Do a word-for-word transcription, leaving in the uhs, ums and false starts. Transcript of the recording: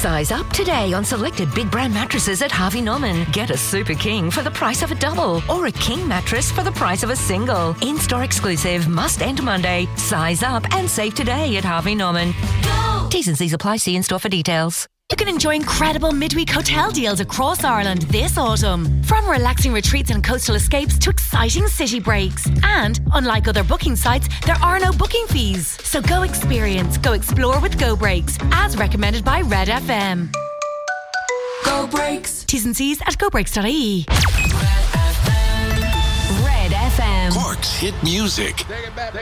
Size up today on selected big brand mattresses at Harvey Norman. Get a Super King for the price of a double or a King mattress for the price of a single. In-store exclusive, must end Monday. Size up and save today at Harvey Norman. Go! T's and C's apply. See in-store for details. You can enjoy incredible midweek hotel deals across Ireland this autumn. From relaxing retreats and coastal escapes to exciting city breaks. And, unlike other booking sites, there are no booking fees. So go experience, go explore with Go Breaks, as recommended by Red F M. Go Breaks. T's and C's at go breaks dot I E. Red F M. Red F M. Cork's hit music.